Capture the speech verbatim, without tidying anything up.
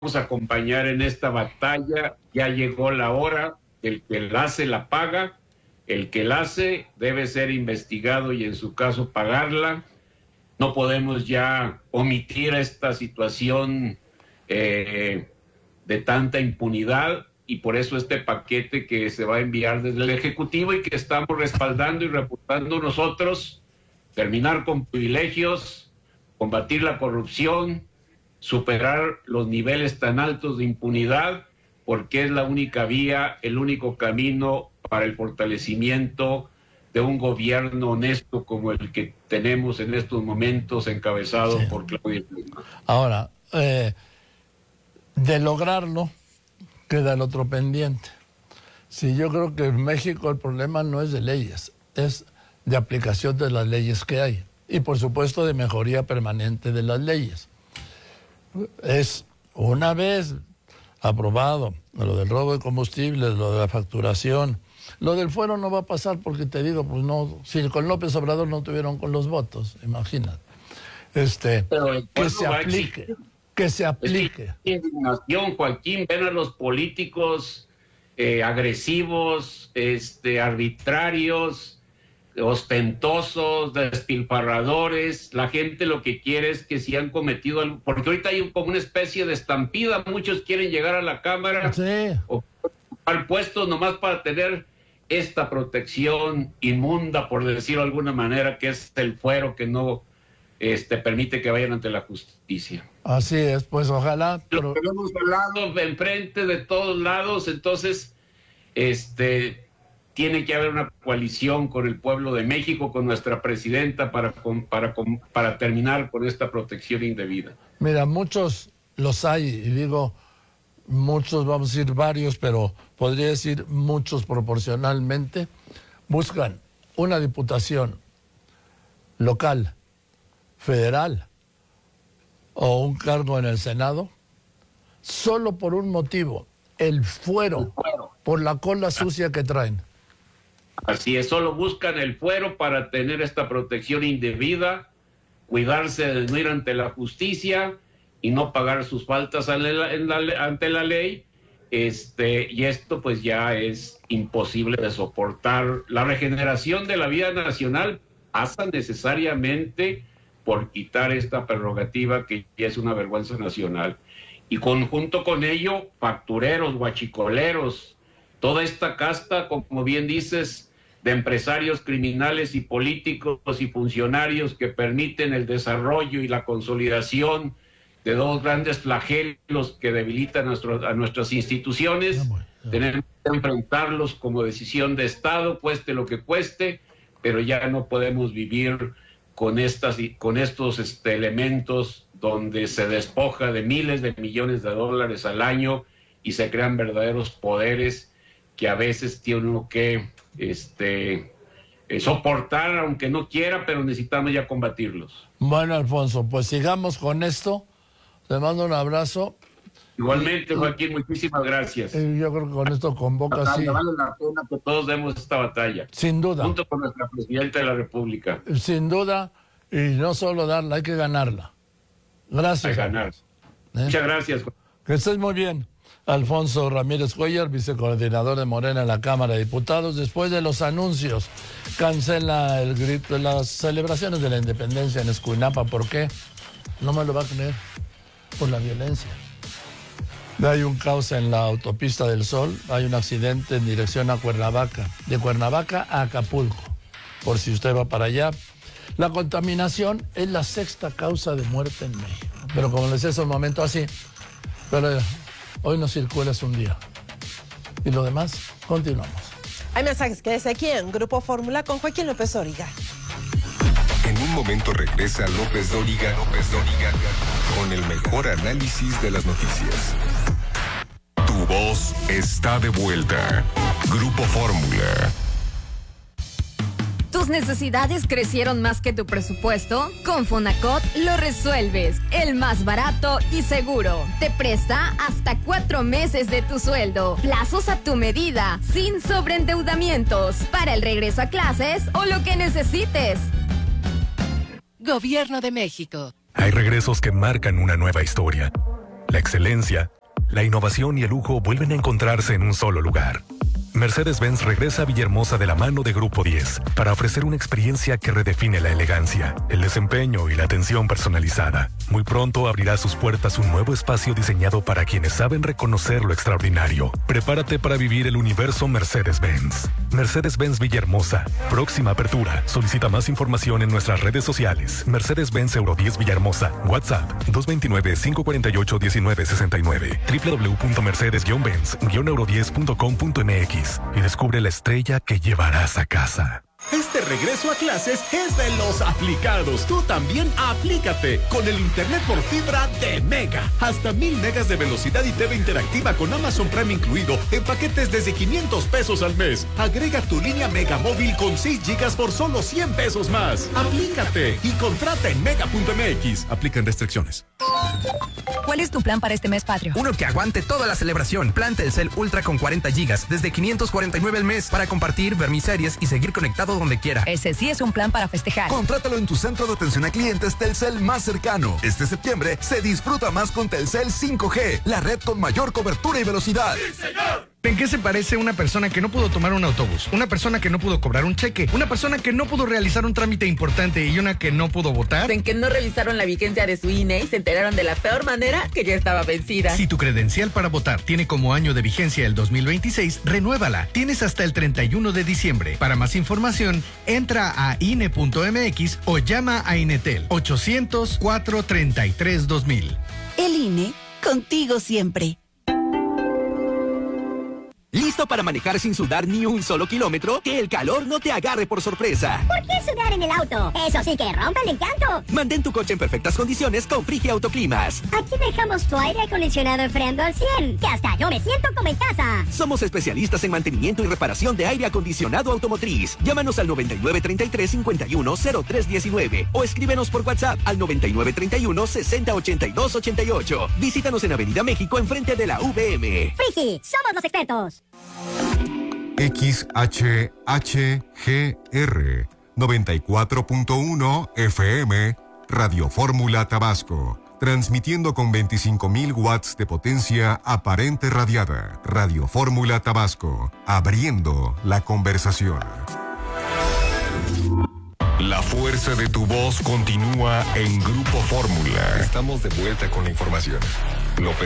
a acompañar en esta batalla. Ya llegó la hora, el que la hace la paga, el que la hace debe ser investigado y en su caso pagarla. No podemos ya omitir esta situación eh, de tanta impunidad, y por eso este paquete que se va a enviar desde el Ejecutivo y que estamos respaldando y reportando nosotros: terminar con privilegios, combatir la corrupción, superar los niveles tan altos de impunidad, porque es la única vía, el único camino para el fortalecimiento de un gobierno honesto como el que tenemos en estos momentos, encabezado sí. por Claudia Sheinbaum. Ahora, eh, de lograrlo, queda el otro pendiente. Sí, yo creo que en México el problema no es de leyes, es de aplicación de las leyes que hay. Y por supuesto de mejoría permanente de las leyes. Es una vez aprobado lo del robo de combustibles, lo de la facturación, lo del fuero no va a pasar porque te digo, pues no, si con López Obrador no tuvieron con los votos, imagínate. Este, que se aplique, que se aplique. Indignación, Joaquín, ven a los políticos eh, agresivos, este, arbitrarios, ostentosos, despilfarradores. La gente lo que quiere es que si han cometido algo, porque ahorita hay un, como una especie de estampida, muchos quieren llegar a la Cámara sí. o al puesto nomás para tener esta protección inmunda, por decirlo de alguna manera, que es el fuero que no este, permite que vayan ante la justicia. Así es, pues ojalá. Pero... Lo tenemos hablado enfrente de todos lados, entonces este tiene que haber una coalición con el pueblo de México, con nuestra presidenta, para, para, para terminar con esta protección indebida. Mira, muchos los hay, y digo muchos, vamos a decir varios, pero podría decir muchos proporcionalmente, buscan una diputación local, federal o un cargo en el Senado, solo por un motivo: el fuero, el fuero. por la cola sucia que traen. Así es, solo buscan el fuero para tener esta protección indebida, cuidarse de no ir ante la justicia y no pagar sus faltas en la, en la, ante la ley, este, y esto pues ya es imposible de soportar. La regeneración de la vida nacional pasa necesariamente por quitar esta prerrogativa que ya es una vergüenza nacional. Y conjunto con ello, factureros, guachicoleros, toda esta casta, como bien dices, de empresarios criminales y políticos y funcionarios que permiten el desarrollo y la consolidación de dos grandes flagelos que debilitan nuestro, a nuestras instituciones. Tenemos que enfrentarlos como decisión de Estado, cueste lo que cueste, pero ya no podemos vivir con, estas, con estos este, elementos donde se despoja de miles de millones de dólares al año y se crean verdaderos poderes que a veces tiene uno que este, eh, soportar, aunque no quiera, pero necesitamos ya combatirlos. Bueno, Alfonso, pues sigamos con esto. Te mando un abrazo. Igualmente, Joaquín, muchísimas gracias. Y yo creo que con esto convoca así. Vale la pena que todos demos esta batalla. Sin duda. Junto con nuestra presidenta de la República. Sin duda, y no solo darla, hay que ganarla. Gracias. Hay que ganar. ¿Eh? Muchas gracias. Que estés muy bien. Alfonso Ramírez Cuellar, vicecoordinador de Morena en la Cámara de Diputados. Después de los anuncios, cancela el grito, las celebraciones de la independencia en Escuinapa. ¿Por qué? No me lo va a creer. Por la violencia. Hay un caos en la autopista del Sol, hay un accidente en dirección a Cuernavaca, de Cuernavaca a Acapulco, por si usted va para allá. La contaminación es la sexta causa de muerte en México, pero como les decía hace un momento, así, pero hoy no circulas un día. Y lo demás, continuamos. Hay mensajes, quédese aquí en Grupo Fórmula con Joaquín López Dóriga. En un momento regresa López Dóriga, López Dóriga, con el mejor análisis de las noticias. Tu voz está de vuelta. Grupo Fórmula. ¿Tus necesidades crecieron más que tu presupuesto? Con Fonacot lo resuelves. El más barato y seguro. Te presta hasta cuatro meses de tu sueldo. Plazos a tu medida, sin sobreendeudamientos. Para el regreso a clases o lo que necesites. Gobierno de México. Hay regresos que marcan una nueva historia. La excelencia, la innovación y el lujo vuelven a encontrarse en un solo lugar. Mercedes-Benz regresa a Villahermosa de la mano de Grupo diez para ofrecer una experiencia que redefine la elegancia, el desempeño y la atención personalizada. Muy pronto abrirá sus puertas un nuevo espacio diseñado para quienes saben reconocer lo extraordinario. Prepárate para vivir el universo Mercedes-Benz. Mercedes-Benz Villahermosa. Próxima apertura. Solicita más información en nuestras redes sociales. Mercedes-Benz Euro diez Villahermosa. WhatsApp dos dos nueve, cinco cuatro ocho, uno nueve seis nueve. doble u doble u doble u punto mercedes benz euro diez punto com punto m x y descubre la estrella que llevarás a casa. Este regreso a clases es de los aplicados. Tú también aplícate con el internet por fibra de Mega. Hasta mil megas de velocidad y T V interactiva con Amazon Prime incluido en paquetes desde quinientos pesos al mes. Agrega tu línea Mega móvil con seis gigas por solo cien pesos más. Aplícate y contrata en mega punto m x. Aplican restricciones. ¿Cuál es tu plan para este mes patrio? Uno que aguante toda la celebración. Plan Telcel Ultra con cuarenta gigas desde quinientos cuarenta y nueve al mes para compartir, ver mis series y seguir conectado donde quiera. Ese sí es un plan para festejar. Contrátalo en tu centro de atención a clientes Telcel más cercano. Este septiembre se disfruta más con Telcel cinco G, la red con mayor cobertura y velocidad. ¡Sí, señor! ¿En qué se parece una persona que no pudo tomar un autobús? Una persona que no pudo cobrar un cheque, una persona que no pudo realizar un trámite importante y una que no pudo votar. En que no revisaron la vigencia de su I N E y se enteraron de la peor manera que ya estaba vencida. Si tu credencial para votar tiene como año de vigencia el dos mil veintiséis, renuévala. Tienes hasta el treinta y uno de diciembre. Para más información, entra a I N E punto m x o llama a Inetel ochocientos, cuatrocientos treinta y tres, dos mil. El I N E, contigo siempre. ¿Listo para manejar sin sudar ni un solo kilómetro? Que el calor no te agarre por sorpresa. ¿Por qué sudar en el auto? Eso sí que rompe el encanto. Mantén tu coche en perfectas condiciones con Frigia Autoclimas. Aquí dejamos tu aire acondicionado enfriando al cien, que hasta yo me siento como en casa. Somos especialistas en mantenimiento y reparación de aire acondicionado automotriz. Llámanos al noventa y nueve, treinta y tres, cincuenta y uno, cero tres diecinueve o escríbenos por WhatsApp al noventa y nueve, treinta y uno, sesenta, ochenta y dos, ochenta y ocho. Visítanos en Avenida México enfrente de la V M. Frigi, somos los expertos. X H H G R noventa y cuatro punto uno F M Radio Fórmula Tabasco, transmitiendo con veinticinco mil watts de potencia aparente radiada. Radio Fórmula Tabasco, abriendo la conversación. La fuerza de tu voz continúa en Grupo Fórmula. Estamos de vuelta con la información.